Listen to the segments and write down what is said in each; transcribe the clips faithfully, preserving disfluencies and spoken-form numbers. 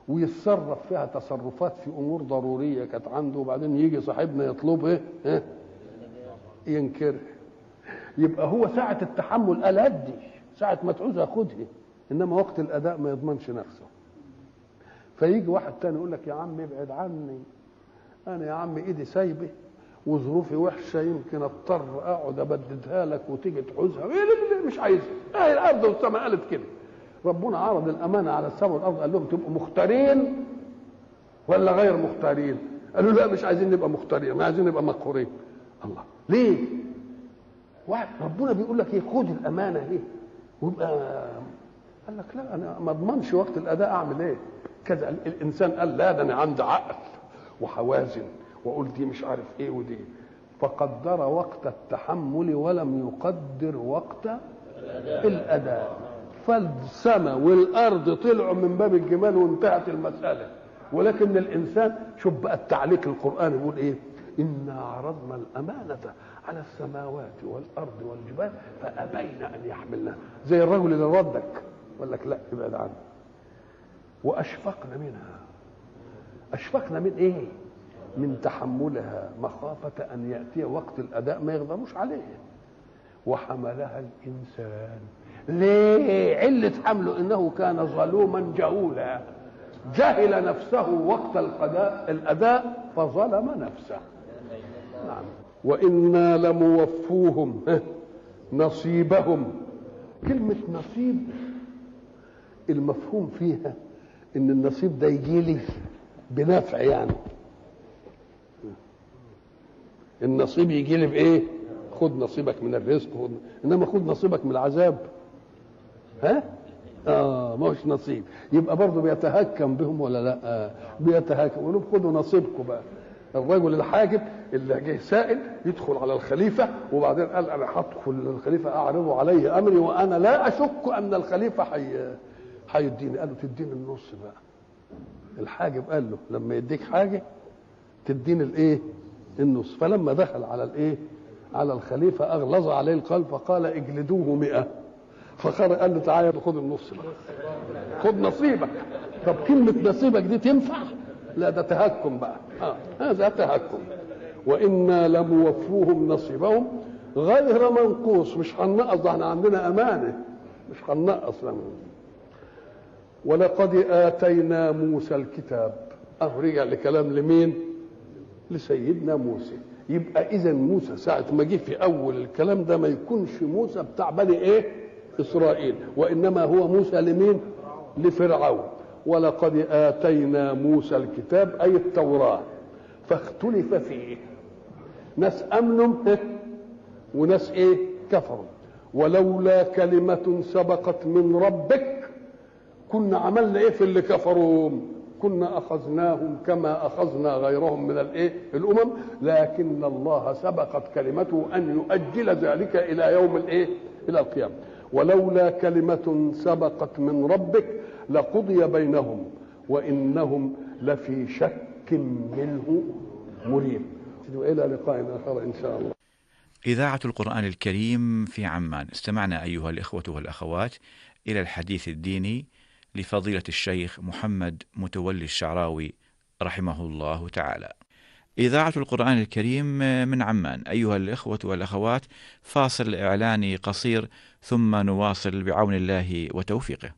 ويتصرف فيها تصرفات في امور ضروريه كانت عنده، وبعدين يجي صاحبنا يطلبها ها ينكرها. يبقى هو ساعه التحمل قال ادي، ساعه ما تعوز اخدها، انما وقت الاداء ما يضمنش نفسه. فيجي واحد تاني يقول لك يا عم ابعد عني، انا يا عم ايدي سايبه وظروفي وحشه، يمكن اضطر اقعد ابددها لك وتيجي تعوزها. مش عايزها، اهي الارض والسماء قالت كده. ربنا عرض الامانه على السماء والارض، قال لهم تبقوا مختارين ولا غير مختارين؟ قالوا لا مش عايزين نبقى مختارين، ما عايزين نبقى مقهورين. الله ليه؟ واحد ربنا بيقول لك ايه خد الامانه اهي ويبقى، قال لك لا انا ما اضمنش وقت الاداء اعمل ايه كذا. الانسان قال لا ده انا عندي عقل وحوازن واقول دي مش عارف ايه ودي، فقدر وقت التحمل ولم يقدر وقت الاداء. فالسماء والارض طلعوا من باب الجمال وانتهت المساله. ولكن الانسان شوف بقى التعليق القراني يقول ايه؟ انا عرضنا الامانه على السماوات والارض والجبال فابين ان يحملنها. زي الرجل اللي ردك قال لك لا ابعد عنه. واشفقنا منها. اشفقنا من ايه؟ من تحملها مخافه ان ياتي وقت الاداء ما يقدروش عليه. وحملها الانسان. ليه؟ عله حمله انه كان ظلوما جهولا، جهل نفسه وقت القضاء الاداء فظلم نفسه. نعم. وإنا لموفوهم نصيبهم. كلمة نصيب المفهوم فيها إن النصيب ده يجي لي بنفع، يعني النصيب يجي لي بإيه؟ خد نصيبك من الرزق، خد. إنما خد نصيبك من العذاب ها؟ آه ما هوش نصيب. يبقى برضه بيتهكم بهم ولا لا؟ آه بيتهكم. يقولوا خدوا نصيبكم بقى. الرجل الحاجب اللي جه سائل يدخل على الخليفه وبعدين قال انا هدخل الخليفه اعرض علي امري وانا لا اشك ان الخليفه حي هيديني. قال له تديني النص بقى. الحاجب قال له لما يديك حاجه تديني الايه؟ النص. فلما دخل على الايه؟ على الخليفه اغلظ عليه القلب فقال اجلدوه مئة. فخر قال له تعالى خد النص بقى، خد نصيبك. طب كلمه نصيبك دي تنفع؟ لا ده تهكم بقى. آه. هذا تهكم. وإنا لموفوهم نصيبهم غير منقوص. مش هننقص، احنا عندنا أمانة مش هننقص لهم. ولقد آتينا موسى الكتاب. أه رجع لكلام لمين؟ لسيدنا موسى. يبقى إذا موسى ساعة ما جه في أول الكلام ده ما يكونش موسى بتاع بني إيه؟ إسرائيل، وإنما هو موسى لمين؟ لفرعون. ولقد آتينا موسى الكتاب أي التوراة فاختلف فيه. ناس أمنوا وناس إيه؟ كفروا. ولولا كلمة سبقت من ربك كنا عملنا إيه في اللي كفروا؟ كنا أخذناهم كما أخذنا غيرهم من الإيه؟ الأمم. لكن الله سبقت كلمته أن يؤجل ذلك إلى يوم الإيه؟ إلى القيامة. ولولا كلمة سبقت من ربك لقضي بينهم وإنهم لفي شك منه مريب. إلى لقاء آخر إن شاء الله. إذاعة القرآن الكريم في عمان. استمعنا أيها الإخوة والأخوات إلى الحديث الديني لفضيلة الشيخ محمد متولي الشعراوي رحمه الله تعالى. إذاعة القرآن الكريم من عمان. أيها الإخوة والأخوات، فاصل إعلاني قصير ثم نواصل بعون الله وتوفيقه.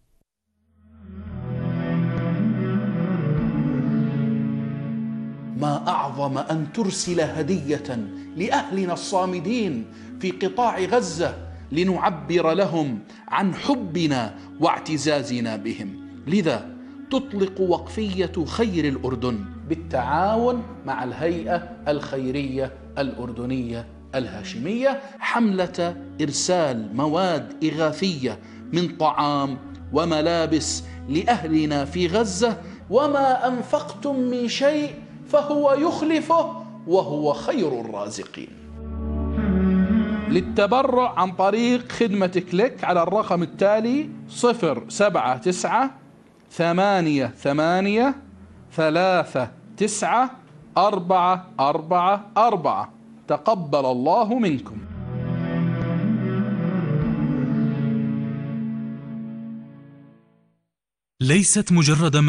ما أعظم أن ترسل هدية لأهلنا الصامدين في قطاع غزة لنعبر لهم عن حبنا واعتزازنا بهم. لذا تطلق وقفية خير الأردن بالتعاون مع الهيئة الخيرية الأردنية الهاشمية حملة إرسال مواد إغاثية من طعام وملابس لأهلنا في غزة. وما أنفقتم من شيء فهو يخلفه وهو خير الرازقين. للتبرع عن طريق خدمة كليك على الرقم التالي صفر سبعة تسعة ثمانية ثمانية ثلاثة تسعة أربعة أربعة أربعة. تقبل الله منكم. ليست مجرد